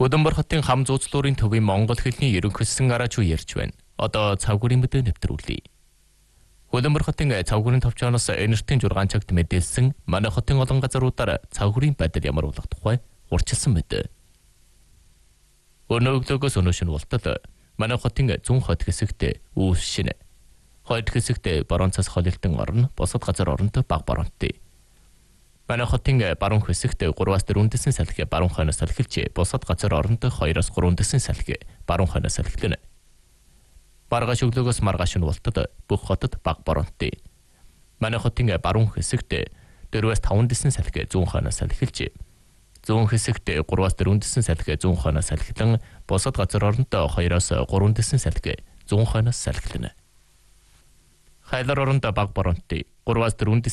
Удамбар хотын хам зууцлуурын төвийн монгол хэлний ерөнхийлсөн араач ярьж байна. Одоо цавгүрийн мэдээ нэвтрүүлье. Удамбар хотын цавгүрийн товчооноос энертийн 6 цагт мэдээлсэн манай хотын олон газруудаар цавгүрийн байдал ямар болох тухай урьдчилсан мэдээ. Өнөө өглөөгөөс өнөө шөнө болтол манай хотын зүүн хойд хэсэгт үүс шинэ. Хойд хэсэгт баруун цас холилтон орно, бусад газар оронд бага баруунтай. Манай хотын баруун хэсэгт 3-4 дэсэн салхи баруун хойноос салхилж, бусад газар оронд 2-3 дэсэн салхи баруун хойноос салхилна. Маргааш өглөөгөөс маргааш нь болтод бүх хотод бага баруунтай. Манай хотын баруун хэсэгт 4-5 дэсэн салхи зүүн хойноос салхилж, зүүн хэсэгт 3-4 дэсэн салхи зүүн хойноос салхилан, бусад газар оронд 2-3 дэсэн салхи зүүн хойноос салхилна. Хайлар оронд бага баруунтай 3-4